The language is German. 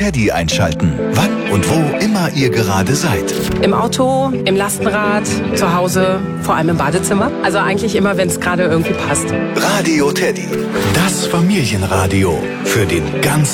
Teddy einschalten. Wann und wo immer ihr gerade seid. Im Auto, im Lastenrad, zu Hause, vor allem im Badezimmer. Also eigentlich immer, wenn es gerade irgendwie passt. Radio Teddy. Das Familienradio für den ganzen